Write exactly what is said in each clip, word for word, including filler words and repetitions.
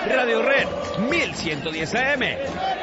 Radio Red mil ciento diez A M.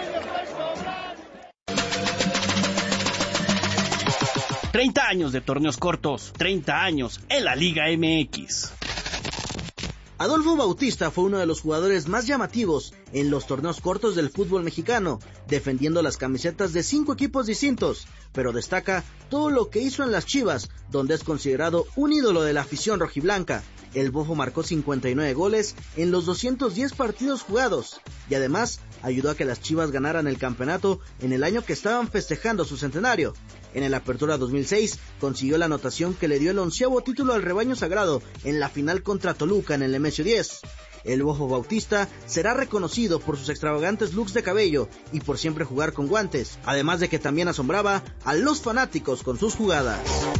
treinta años de torneos cortos, treinta años en la Liga M X. Adolfo Bautista fue uno de los jugadores más llamativos en los torneos cortos del fútbol mexicano, defendiendo las camisetas de cinco equipos distintos, pero destaca todo lo que hizo en las Chivas, donde es considerado un ídolo de la afición rojiblanca. El Bofo marcó cincuenta y nueve goles en los doscientos diez partidos jugados, y además ayudó a que las Chivas ganaran el campeonato en el año que estaban festejando su centenario. En el Apertura dos mil seis consiguió la anotación que le dio el onceavo título al rebaño sagrado en la final contra Toluca en el Nemesio diez. El Bofo Bautista será reconocido por sus extravagantes looks de cabello y por siempre jugar con guantes, además de que también asombraba a los fanáticos con sus jugadas.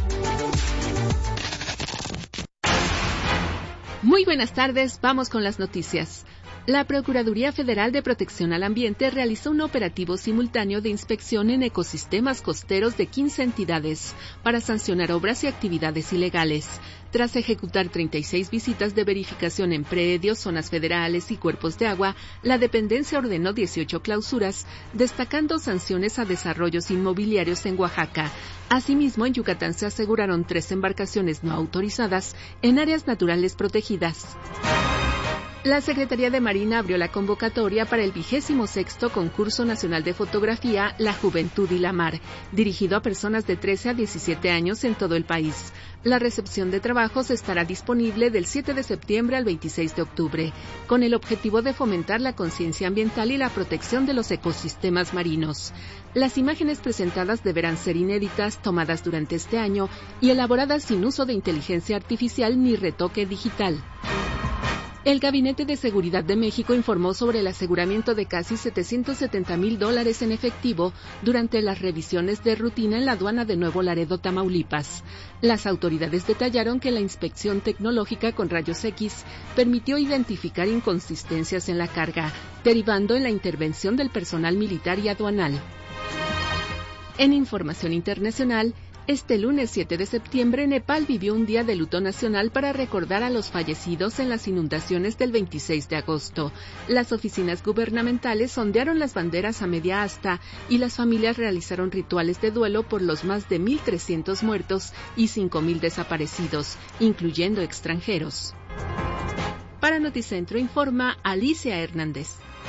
Muy buenas tardes, vamos con las noticias. La Procuraduría Federal de Protección al Ambiente realizó un operativo simultáneo de inspección en ecosistemas costeros de quince entidades para sancionar obras y actividades ilegales. Tras ejecutar treinta y seis visitas de verificación en predios, zonas federales y cuerpos de agua, la dependencia ordenó dieciocho clausuras, destacando sanciones a desarrollos inmobiliarios en Oaxaca. Asimismo, en Yucatán se aseguraron tres embarcaciones no autorizadas en áreas naturales protegidas. La Secretaría de Marina abrió la convocatoria para el vigésimo sexto Concurso Nacional de Fotografía La Juventud y la Mar, dirigido a personas de trece a diecisiete años en todo el país. La recepción de trabajos estará disponible del siete de septiembre al veintiséis de octubre, con el objetivo de fomentar la conciencia ambiental y la protección de los ecosistemas marinos. Las imágenes presentadas deberán ser inéditas, tomadas durante este año y elaboradas sin uso de inteligencia artificial ni retoque digital. El Gabinete de Seguridad de México informó sobre el aseguramiento de casi setecientos setenta mil dólares en efectivo durante las revisiones de rutina en la aduana de Nuevo Laredo, Tamaulipas. Las autoridades detallaron que la inspección tecnológica con rayos X permitió identificar inconsistencias en la carga, derivando en la intervención del personal militar y aduanal. En información internacional, este lunes siete de septiembre, Nepal vivió un día de luto nacional para recordar a los fallecidos en las inundaciones del veintiséis de agosto. Las oficinas gubernamentales ondearon las banderas a media asta y las familias realizaron rituales de duelo por los más de mil trescientos muertos y cinco mil desaparecidos, incluyendo extranjeros. Para Noticentro informa Alicia Hernández.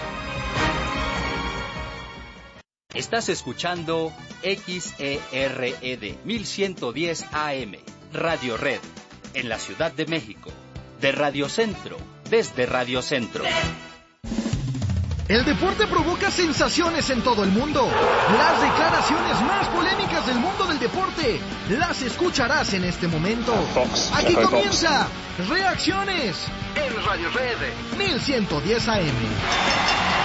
Estás escuchando X E R E D mil ciento diez A M, Radio Red, en la Ciudad de México. De Radio Centro, desde Radio Centro. El deporte provoca sensaciones en todo el mundo. Las declaraciones más polémicas del mundo del deporte las escucharás en este momento. Fox, Aquí comienza Fox. Reacciones en Radio Red mil ciento diez A M.